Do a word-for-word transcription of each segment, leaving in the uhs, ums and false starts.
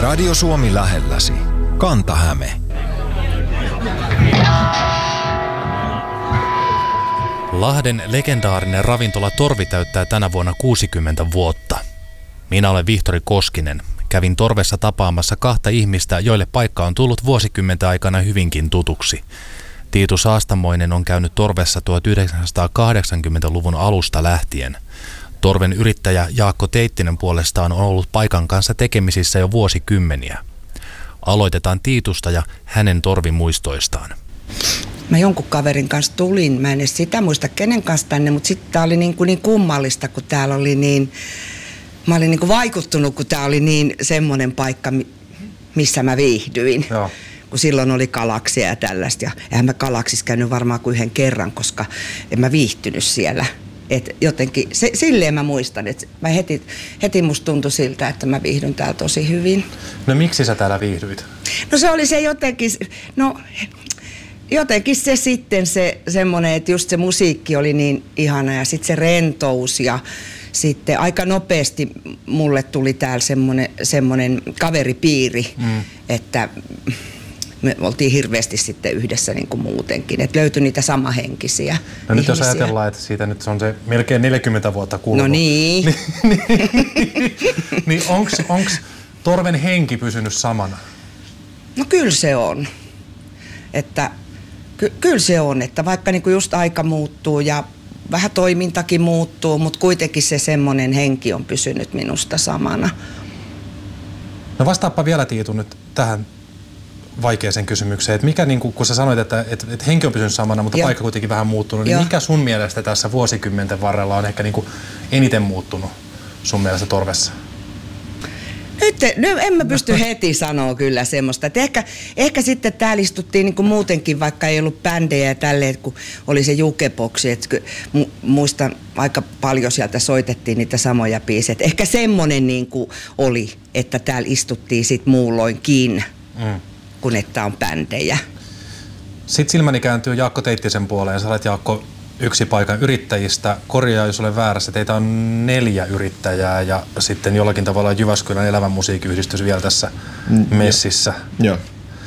Radio Suomi lähelläsi. Kanta-Häme. Lahden legendaarinen ravintola Torvi täyttää tänä vuonna kuusikymmentä vuotta. Minä olen Vihtori Koskinen. Kävin Torvessa tapaamassa kahta ihmistä, joille paikka on tullut vuosikymmenten aikana hyvinkin tutuksi. Tiitu Saastamoinen on käynyt Torvessa tuhatyhdeksänsataakahdeksankymmentäluvun alusta lähtien. Torven yrittäjä Jaakko Teittinen puolestaan on ollut paikan kanssa tekemisissä jo vuosikymmeniä. Aloitetaan Tiitusta ja hänen torvimuistoistaan. Mä jonkun kaverin kanssa tulin, mä en edes sitä muista kenen kanssa tänne, mutta sitten tää oli niin, kuin niin kummallista, kun täällä oli niin, mä olin niin kuin vaikuttunut, kun tää oli niin semmoinen paikka, missä mä viihdyin. Joo. Kun silloin oli Galaksia ja tällaista. Ja eihän mä Galaksissa käynyt varmaan kuin yhden kerran, koska en mä viihtynyt siellä. Et jotenkin, se, silleen mä muistan, että mä heti, heti musta tuntui siltä, että mä viihdyn täällä tosi hyvin. No miksi sä täällä viihdyit? No se oli se jotenkin, no jotenkin se sitten se semmoinen, että just se musiikki oli niin ihana ja sitten se rentous ja sitten aika nopeasti mulle tuli täällä semmoinen, semmoinen kaveripiiri, mm. että me oltiin hirveästi sitten yhdessä niin kuin muutenkin, että löytyi niitä samahenkisiä No ihmisiä. Nyt jos ajatellaan, että siitä nyt on se melkein neljäkymmentä vuotta kulunut. No niin. Niin onks, onks Torven henki pysynyt samana? No kyllä se on. Että ky- kyllä se on, että vaikka niinku just aika muuttuu ja vähän toimintakin muuttuu, mutta kuitenkin se semmoinen henki on pysynyt minusta samana. No vastaappa vielä Tiitu nyt tähän vaikeaseen kysymykseen, että mikä, niin kun sä sanoit, että, että, että henki on pysynyt samana, mutta Joo. paikka kuitenkin vähän muuttunut, niin mikä sun mielestä tässä vuosikymmenten varrella on ehkä niin kuin eniten muuttunut sun mielestä Torvessa? Nyt, nyt en mä pysty heti sanoa kyllä semmoista. Että ehkä, ehkä sitten täällä istuttiin niin kuin muutenkin, vaikka ei ollut bändejä ja tälleen, kun oli se jukeboksi. Että mu- muistan aika paljon sieltä soitettiin niitä samoja biisejä. Ehkä semmoinen niin kuin oli, että täällä istuttiin sit muulloinkin, mm. kun että on bändejä. Sitten silmäni kääntyy Jaakko Teittisen puoleen. Sä olet, Jaakko, yksi paikan yrittäjistä. Korjaa, jos olen väärässä. Teitä on neljä yrittäjää ja sitten jollakin tavalla Jyväskylän elävän musiikkiyhdistys vielä tässä mm, messissä. Joo.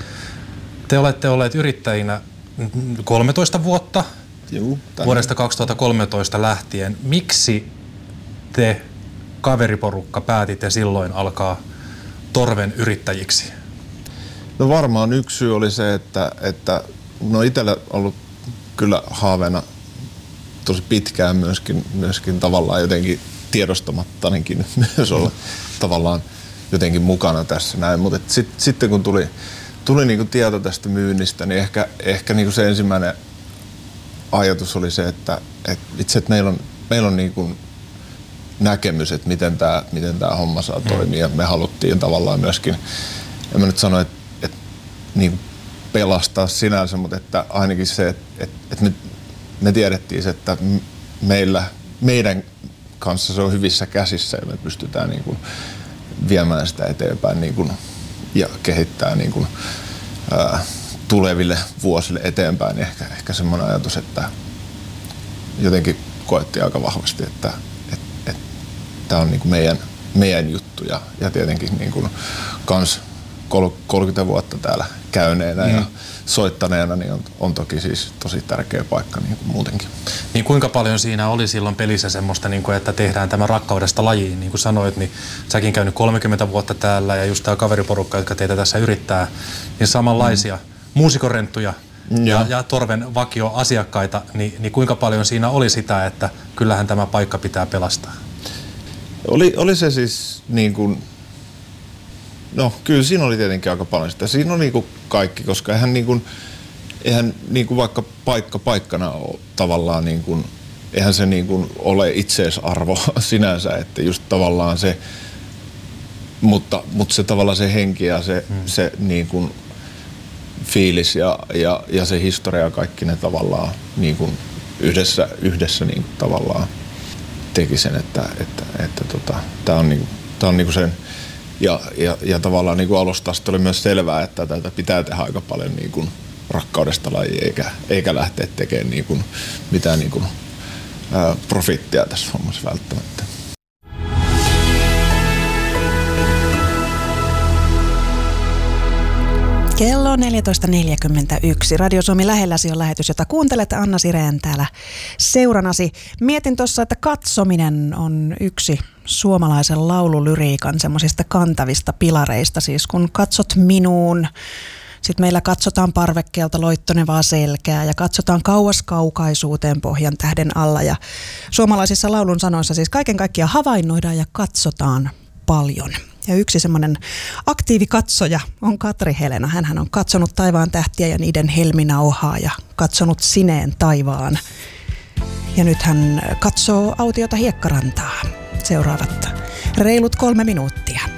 Te olette olleet yrittäjinä kolmetoista vuotta, Juu, vuodesta kaksituhattakolmetoista lähtien. Miksi te, kaveriporukka, päätitte silloin alkaa Torven yrittäjiksi? No varmaan yksi syy oli se, että, että no itsellä ollut kyllä haaveena tosi pitkään myöskin, myöskin tavallaan jotenkin tiedostamattanenkin myös olla tavallaan jotenkin mukana tässä näin. Mutta sit, sitten kun tuli, tuli niinku tieto tästä myynnistä, niin ehkä, ehkä niinku se ensimmäinen ajatus oli se, että et itse että meillä on, meillä on niinku näkemys, että miten tämä miten tää homma saa toimia. Me haluttiin tavallaan myöskin, en mä nyt sano, että et, niinku pelastaa sinänsä, mutta että ainakin se, että, että me, me tiedettiin se, että meillä, meidän kanssa se on hyvissä käsissä ja me pystytään niin kuin viemään sitä eteenpäin niin kuin, ja kehittää niin kuin, ää, tuleville vuosille eteenpäin. Ehkä, ehkä semmoinen ajatus, että jotenkin koettiin aika vahvasti, että et, et, tämä on niin kuin meidän, meidän juttu ja, ja tietenkin niin kuin kans kolmekymmentä vuotta täällä käyneenä mm. ja soittaneena niin on, on toki siis tosi tärkeä paikka niin kuin muutenkin. Niin kuinka paljon siinä oli silloin pelissä semmoista, niin kuin, että tehdään tämä rakkaudesta lajiin, niin kuin sanoit, niin säkin käynyt kolmekymmentä vuotta täällä ja just tämä kaveriporukka, jotka teitä tässä yrittää, niin samanlaisia mm. muusikorenttuja ja, ja Torven vakioasiakkaita, niin, niin kuinka paljon siinä oli sitä, että kyllähän tämä paikka pitää pelastaa? Oli, oli se siis niin kuin no kyllä siinä oli tietenkin aika paljon sitä. Siinä on niinku kaikki, koska eihän, niinku, eihän niinku vaikka paikka paikkana ole tavallaan, niinku, eihän se niinku ole itseisarvo sinänsä, että just tavallaan se, mutta, mutta se tavallaan se henki ja se, hmm. se niinku fiilis ja, ja, ja se historia ja kaikki ne tavallaan niinku yhdessä, yhdessä niinku tavallaan teki sen, että, että, että tota, tää on niinku, tää on niinku sen. Ja, ja, ja tavallaan niin kuin alusta asti oli myös selvää, että tätä pitää tehdä aika paljon niin kuin rakkaudesta lajia, eikä, eikä lähteä tekemään niin kuin mitään niin kuin, ää, profittia tässä hommassa välttämättä. Kello on neljätoista neljäkymmentäyksi. Radio Suomi lähelläsi on lähetys, jota kuuntelet. Anna Sireen täällä seuranasi. Mietin tuossa, että katsominen on yksi suomalaisen laululyriikan semmoisista kantavista pilareista. Siis kun katsot minuun, sitten meillä katsotaan parvekkeelta loittonevaa selkää ja katsotaan kauas kaukaisuuteen pohjan tähden alla. Ja suomalaisissa laulun sanoissa siis kaiken kaikkiaan havainnoidaan ja katsotaan paljon. Ja yksi semmoinen aktiivikatsoja on Katri Helena. Hänhän on katsonut taivaan tähtiä ja niiden helminauhaa ja katsonut sineen taivaan. Ja nyt hän katsoo autiota Hiekkarantaa. Seuraavat reilut kolme minuuttia.